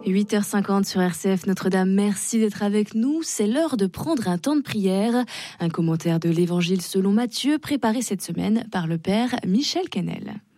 8h50 sur RCF Notre-Dame, merci d'être avec nous. C'est l'heure de prendre un temps de prière. Un commentaire de l'Évangile selon Matthieu, préparé cette semaine par le Père Michel Kennel.